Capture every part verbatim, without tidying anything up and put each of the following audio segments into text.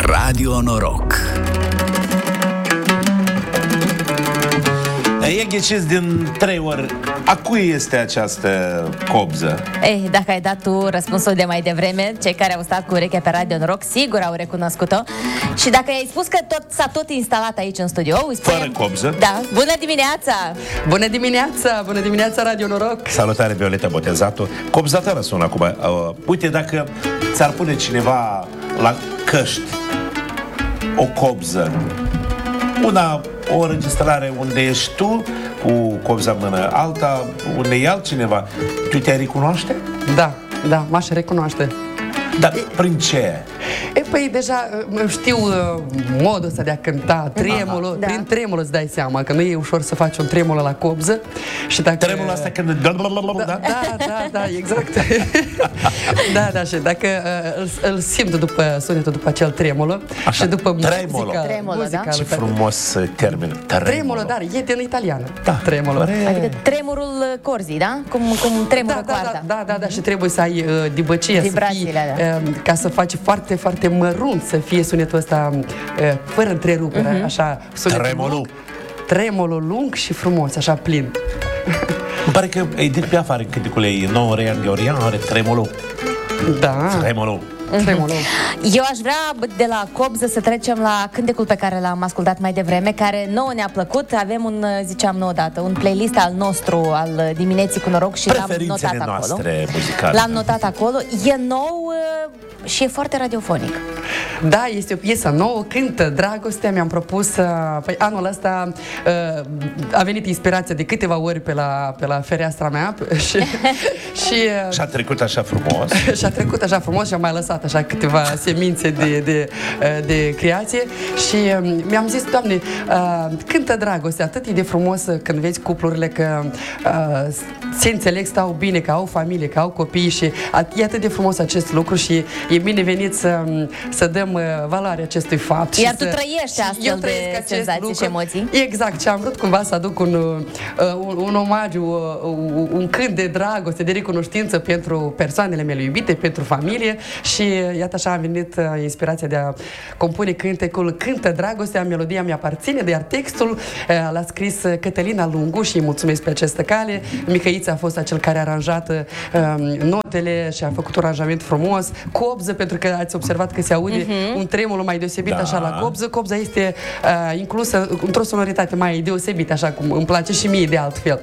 Radio Noroc. E ghiciți din trei ori a cui este această cobză? Ei, dacă ai dat tu răspunsul de mai devreme, cei care au stat cu urechea pe Radio Noroc sigur au recunoscut-o. Și dacă ai spus că tot s-a tot instalat aici în studio, spune... Fără cobză? Da, bună dimineața! Bună dimineața! Bună dimineața, Radio Noroc! Salutare, Violeta Botezato. Cobzatară sună acum. Uh, uite, dacă ți-ar pune cineva la căști o cobză, una, o înregistrare unde ești tu cu cobza în mână, alta unde e altcineva, tu te-ai recunoaște? Da, da, m-aș recunoaște. Dar prin ce? E, păi, deja știu uh, modul ăsta de a cânta, tremolo, Da. prin tremolo îți dai seama că nu e ușor să faci un tremolo la cobză. Și dacă... Tremolul asta când... Da, Da, da, da, da, exact. Da, da, și dacă uh, îl, îl simt după sunetul, după acel tremolo. Așa, Și după tremolo. muzica, Tremolo, da? muzica, Ce frumos termen. Tremolo. Tremolo, dar e din italiană. Da, Tremolo. pare- Adică tremurul corzii, da? Cum, cum tremură Da, da, coarda. da, da, da, da, și trebuie să ai uh, dibăcie, să fii, Vibrațiile alea. uh, ca să faci foarte, foarte mărunt, să fie sunetul ăsta uh, fără întrerupere, uh-huh. așa, sunetul Tremolo. lung, tremolo lung și frumos, așa plin. Îmi pare că Edith Piaf are cântecul ei, nouă Rean Gheorghian are tremolo. Da, Tremolo. tremolo. Eu aș vrea de la cobză să trecem la cântecul pe care l-am ascultat mai devreme, care nouă ne-a plăcut. Avem un, ziceam nouă dată, un playlist al nostru, al dimineții cu noroc și l-am Preferințele notat acolo. noastre muzicale. L-am notat acolo. E nou uh, și e foarte radiofonic. Da, este o piesă nouă, cântă Dragostea, mi-am propus, uh, păi anul ăsta uh, a venit inspirația de câteva ori pe la, pe la fereastra mea și, și, uh, Și-a trecut așa frumos. și a trecut așa frumos și am mai lăsat așa câteva semințe de, de, de creație și mi-am zis, Doamne, cântă Dragostea, atât e de frumos când vezi cuplurile că se înțeleg, stau bine, că au familie, că au copii și e atât de frumos acest lucru și e binevenit să, să dăm valoare acestui fapt. Iar și tu să, trăiești astfel de senzații și emoții. Exact, și am vrut cumva să aduc un, un, un omagiu, un, un cânt de dragoste, de recunoștință pentru persoanele mele iubite, pentru familie și iată așa a venit uh, inspirația de a compune cântecul Cântă Dragostea, melodia mi-aparține, iar textul uh, l-a scris Cătălina Lungu și îi mulțumesc pe această cale. Mihăița a fost acel care a aranjat uh, notele și a făcut un aranjament frumos. Cobză, pentru că ați observat că se aude uh-huh. un tremolo mai deosebit, Da. așa la cobză. Cobza este uh, inclusă într-o sonoritate mai deosebită, așa cum îmi place și mie de altfel.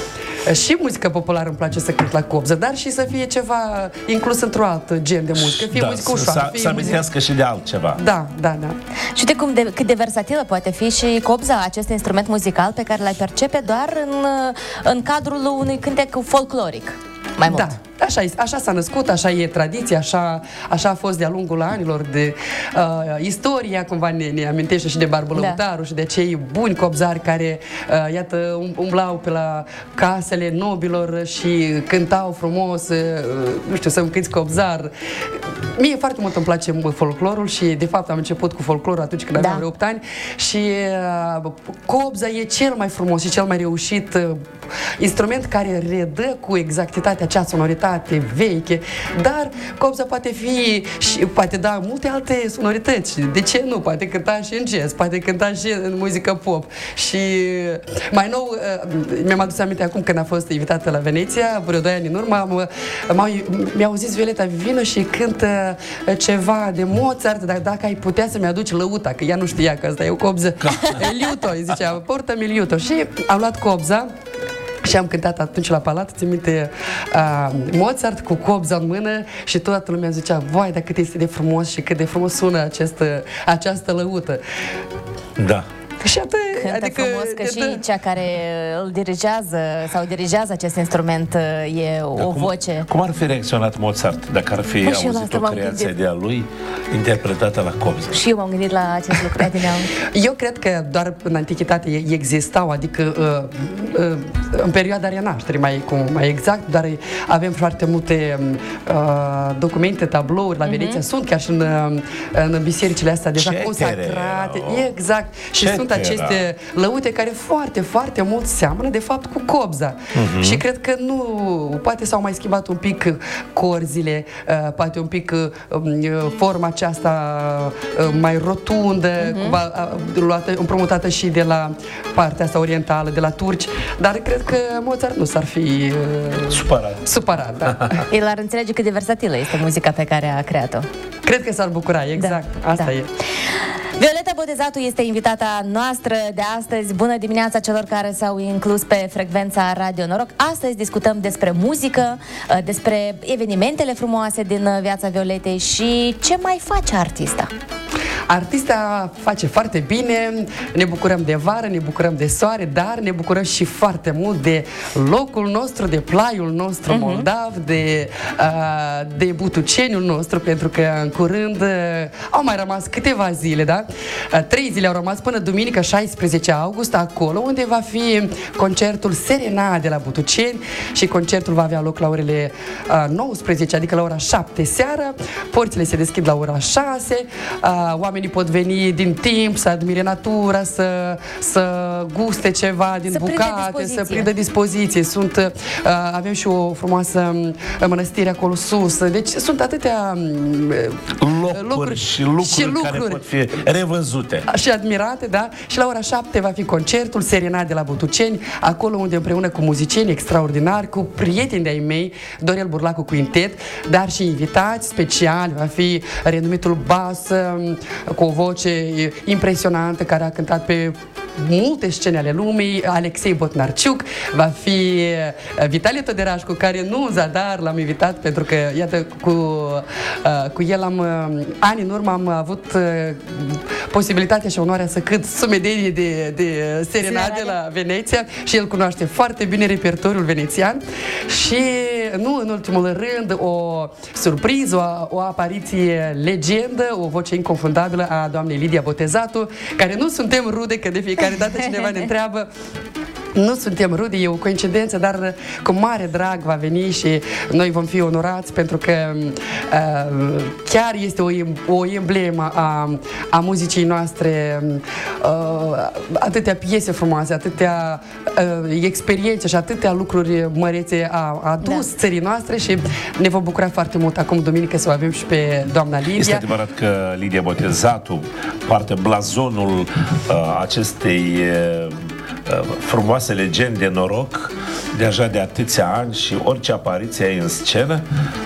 Și muzică populară îmi place să cânt la cobză, dar și să fie ceva inclus într-un alt gen de muzică. Fie Da, muzică să- ușoară, să- fie să muzică... amintească și de altceva. Da, da, da. Și uite cum de, cât de versatilă poate fi și cobza, acest instrument muzical pe care l-ai percepe doar în, în cadrul unui cântec folcloric. Mai mult. Da, așa, așa s-a născut, așa e tradiția, așa, așa a fost de-a lungul anilor de uh, istoria, cumva ne, ne amintește și de Barbu Lăutaru, da. Și de cei buni cobzari care, uh, iată, umblau pe la casele nobilor și cântau frumos, uh, nu știu, să-mi cânti cobzar. Mie foarte mult îmi place folclorul și, de fapt, am început cu folclorul atunci când aveam Da. opt ani și uh, cobza e cel mai frumos și cel mai reușit uh, instrument care redă cu exactitate acea sonoritate veche, dar cobza poate fi și poate da multe alte sonorități. De ce nu? Poate cânta și în jazz, poate cânta și în muzică pop. Și mai nou, mi-am adus aminte acum când a fost invitată la Veneția, vreo doi ani în urmă, mi-au zis, Violeta, vină și cântă ceva de Mozart, dar dacă ai putea să-mi aduci lăuta, că ea nu știa că asta e o cobză. Liuto, îi zicea, portă-mi liuto. Și am luat cobza și am cântat atunci la palat, țin minte, uh, Mozart cu cobza în mână și toată lumea zicea, vai, dar cât este de frumos și cât de frumos sună această, această lăută. Da. Și atât, Cântă adică, frumos că de, și cea care îl dirigează sau dirigează acest instrument e o cum, voce. Cum ar fi reacționat Mozart dacă ar fi Bă, și eu la auzit asta o m-am creație gândit. de-a lui interpretată la cobză? Și eu m-am gândit la acest lucru, Adineau. Eu cred că doar în antichitate existau, adică uh, uh, în perioada renașterii, mai, cum, mai exact, dar avem foarte multe uh, documente, tablouri la Veneția, uh-huh. sunt chiar și în, în bisericile astea deja Cetere consacrate. erau. Exact. Și Cetere sunt aceste lăute care foarte, foarte mult seamănă, de fapt, cu cobza. Uh-huh. Și cred că nu, poate s-au mai schimbat un pic corzile, uh, poate un pic uh, forma aceasta uh, mai rotundă, uh-huh. cumva uh, luată, împrumutată și de la partea asta orientală, de la turci, dar cred că Mozart nu s-ar fi uh, supărat. supărat, da. El ar înțelege cât de versatilă este muzica pe care a creat-o. Cred că s-ar bucura, exact, da, asta da. e. Violeta Botezatu este invitata noastră de astăzi. Bună dimineața celor care s-au inclus pe frecvența Radio Noroc. Astăzi discutăm despre muzică, despre evenimentele frumoase din viața Violetei și ce mai face artista. Artista face foarte bine, ne bucurăm de vară, ne bucurăm de soare, dar ne bucurăm și foarte mult de locul nostru, de plaiul nostru uh-huh. moldav, de, uh, de butuceniul nostru, pentru că în curând uh, au mai rămas câteva zile, da? Uh, trei zile au rămas până duminică șaisprezece august, acolo unde va fi concertul Serena de la Butuceni și concertul va avea loc la orele uh, nouăsprezece, adică la ora șapte seara. Porțile se deschid la ora șase, uh, oamenii pot veni din timp, să admire natura, să, să guste ceva din să bucate, să prindă dispoziție. Sunt, uh, avem și o frumoasă mănăstire acolo sus. Deci sunt atâtea locuri, locuri și lucruri, și lucruri care pot fi revăzute și admirate, da? Și la ora șapte va fi concertul Serena de la Butuceni, acolo unde împreună cu muzicieni extraordinari, cu prieteni de-ai mei, Dorel Burlacu Quintet, dar și invitați speciali, va fi renumitul bas cu o voce impresionantă care a cântat pe multe scene ale lumii, Alexei Botnarciuc, va fi Vitalie Toderașcu, care nu în zadar l-am invitat pentru că, iată, cu, uh, cu el am, uh, ani în urmă am avut uh, posibilitatea și onoarea să cânt sumedenie de, de serenade la Veneția și el cunoaște foarte bine repertoriul venețian și, nu în ultimul rând, o surpriză, o, o apariție legendă, o voce inconfundabilă a doamnei Lidia Botezatu, care nu suntem rude, că de fiecare dată cineva ne întreabă. Nu suntem rude, e o coincidență, dar cu mare drag va veni și noi vom fi onorați pentru că uh, chiar este o, o emblemă a, a muzicii noastre, uh, atâtea piese frumoase, atâtea uh, experiențe și atâtea lucruri mărețe a adus da. țării noastre și ne vom bucura foarte mult acum duminică să o avem și pe doamna Lidia. Este adevărat că Lidia Botezatu poartă blazonul uh, acestei uh, frumoase legende noroc deja de atâția ani și orice apariție ai în scenă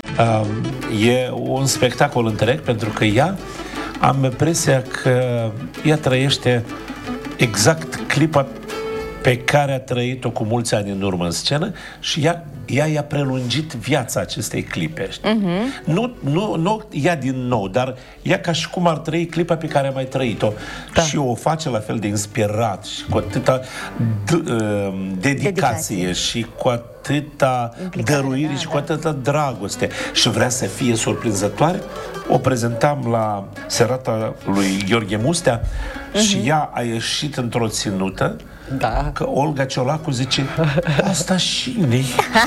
e un spectacol întreg pentru că ea, am impresia că ea trăiește exact clipa pe care a trăit-o cu mulți ani în urmă în scenă și ea ea i-a prelungit viața acestei clipe. Uh-huh. Nu, nu, nu ea din nou, dar ea ca și cum ar trăi clipa pe care a mai trăit-o. Da. Și o face la fel de inspirat și cu atâta d- uh, dedicație, dedicație și cu atâta implicare, dăruire da, și da. cu atâta dragoste și vrea să fie surprinzătoare. O prezentam la serata lui Gheorghe Mustea uh-huh. și ea a ieșit într-o ținută. Da. Că Olga Ciolacu zice, asta și-ne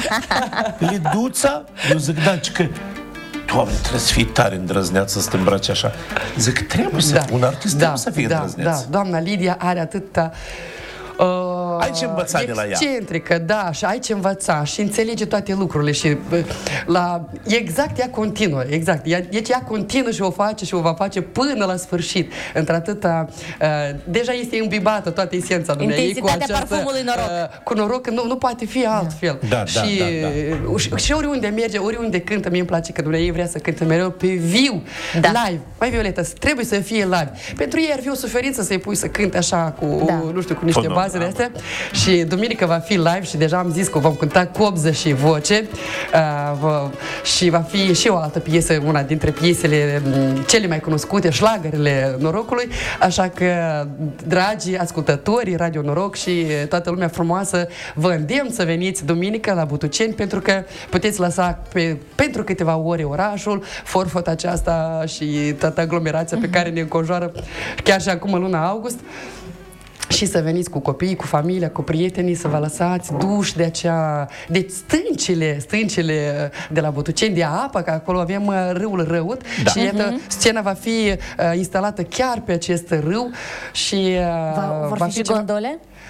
Liduța? Eu zic, da, că Doamne, trebuie să fii tare îndrăzneață să te îmbraci așa. Zic, trebuie să, da. un artist da. trebuie să fie da. îndrăzneață. Da, doamna Lidia are atâta Uh, ai ce învăța de la ea. Excentrică, da, și ai ce învăța și înțelege toate lucrurile și la, exact ea continuă, exact. Ea, deci ea continuă și o face și o va face până la sfârșit. Într-atâta, uh, deja este îmbibată toată esența dumneavoastră. Intensitatea parfumului noroc. Uh, cu noroc, nu, nu poate fi altfel. Da, da, și, da, da. Și, și oriunde merge, oriunde cântă, mie îmi place că dumneavoastră vrea să cânte mereu pe viu, da. live. Mai Violeta, trebuie să fie live. Pentru ei ar fi o suferință să-i pui să cânte așa cu, da. nu știu, cu niște Până, bazele astea. Și duminică va fi live și deja am zis că vom cânta cobză și voce uh, vă, și va fi și o altă piesă, una dintre piesele cele mai cunoscute, șlagările norocului, așa că, dragi ascultători Radio Noroc și toată lumea frumoasă, vă îndemn să veniți duminică la Butuceni pentru că puteți lăsa pe, pentru câteva ore orașul, forfota aceasta și toată aglomerația pe care ne înconjoară chiar și acum în luna august. Și să veniți cu copiii, cu familia, cu prietenii, să vă lăsați duși de acea... de stâncile, stâncile de la Butuceni, de apă, că acolo avem râul Răut da. și iată, uh-huh. scena va fi uh, instalată chiar pe acest râu și... Uh, va, vor va fi și ceva... gondole?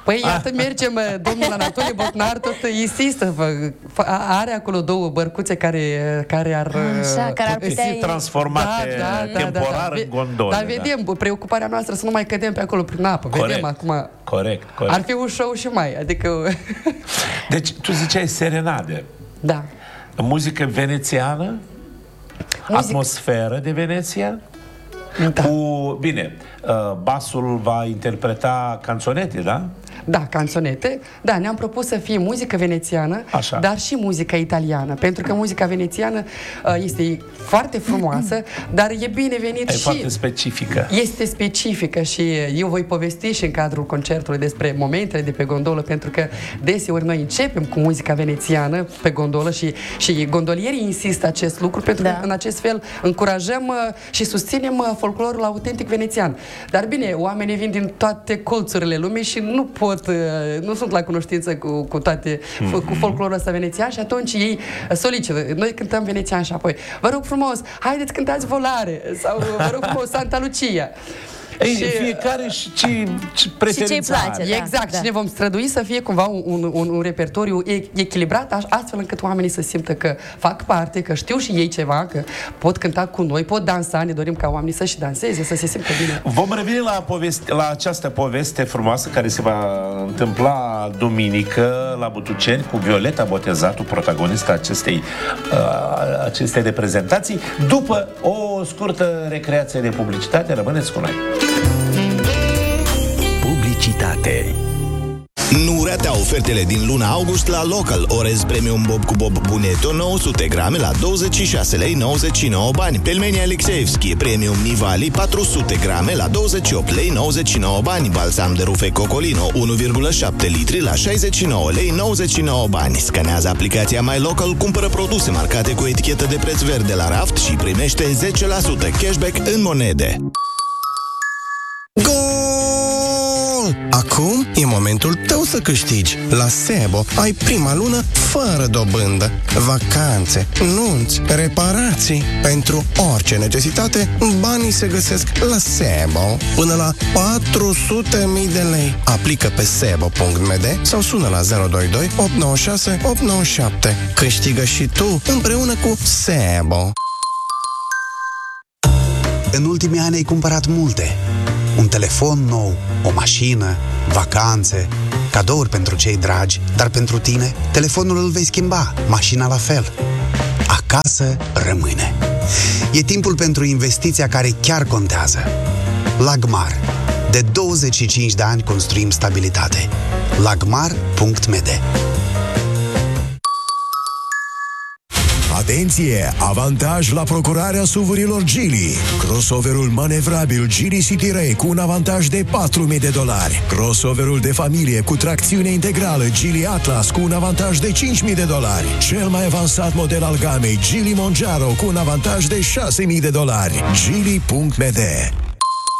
Păi iată, mergem, domnul Anatolie Botnar tot insistă, are acolo două bărcuțe care, care ar... Așa, care ar putea fi transformate da, da, da, temporar da, da, da. în gondole. Dar vedem, da. preocuparea noastră să nu mai cădem pe acolo prin apă. Corect, vedem acum. Corect, corect. Ar fi un show și mai, adică... Deci, tu ziceai serenade. Da. Muzică venețiană? Muzic... Atmosferă de Veneția? Da. Cu, bine, basul va interpreta canțonete, da? Da, canțonete. Da, ne-am propus să fie muzică venețiană, Așa. dar și muzică italiană, pentru că muzica venețiană este foarte frumoasă, dar e binevenit e și... foarte specifică. Este specifică și eu voi povesti și în cadrul concertului despre momentele de pe gondolă, pentru că deseori noi începem cu muzica venețiană pe gondolă și, și gondolierii insistă acest lucru, pentru da. că în acest fel încurajăm și susținem folclorul autentic venețian. Dar bine, oamenii vin din toate colțurile lumii și nu pot nu sunt la cunoștință cu, cu toate, mm-hmm. cu folclorul ăsta venețian și atunci ei solicită. Noi cântăm venețian și apoi, vă rog frumos, haideți cântați Volare sau vă rog frumos Santa Lucia. Ei, și, fiecare și ce, ce preferință place, are. da, exact, da. și ne vom strădui să fie cumva un, un, un repertoriu echilibrat, astfel încât oamenii să simtă că fac parte, că știu și ei ceva, că pot cânta cu noi, pot dansa, ne dorim ca oamenii să și danseze, să se simtă bine. Vom reveni la, poveste, la această poveste frumoasă care se va întâmpla duminică la Butuceni cu Violeta Botezatu, protagonista acestei, uh, acestei reprezentații, după o scurtă recreație de publicitate. Rămâneți cu noi! Publicitate. Nu ratea ofertele din luna august la Local. Orez Premium Bob cu Bob Buneto nouă sute grame la douăzeci și șase lei nouăzeci și nouă bani. Pelmeni Alexeevski Premium Nivali patru sute grame la douăzeci și opt lei nouăzeci și nouă bani. Balsam de rufe Cocolino unu virgulă șapte litri la șaizeci și nouă lei nouăzeci și nouă bani. Scanează aplicația My Local, cumpără produse marcate cu etichetă de preț verde la raft și primește zece la sută cashback în monede. Acum e momentul tău să câștigi. La Sebo ai prima lună fără dobândă. Vacanțe, nunți, reparații. Pentru orice necesitate, banii se găsesc la Sebo. Până la patru sute mii de lei. Aplică pe sebo punct m d sau sună la zero doi doi opt nouă șase opt nouă șapte. Câștigă și tu împreună cu Sebo. În ultimii ani ai cumpărat multe. Un telefon nou, o mașină, vacanțe, cadouri pentru cei dragi, dar pentru tine, telefonul îl vei schimba, mașina la fel. Acasă rămâne. E timpul pentru investiția care chiar contează. Lagmar. De douăzeci și cinci de ani construim stabilitate. lagmar punct m d. Atenție! Avantaj la procurarea S U V-urilor Geely. Crossoverul manevrabil Geely City Ray cu un avantaj de patru mii de dolari. Crossoverul de familie cu tracțiune integrală Geely Atlas cu un avantaj de cinci mii de dolari. Cel mai avansat model al gamei Geely Monjaro cu un avantaj de șase mii de dolari. Geely punct m d.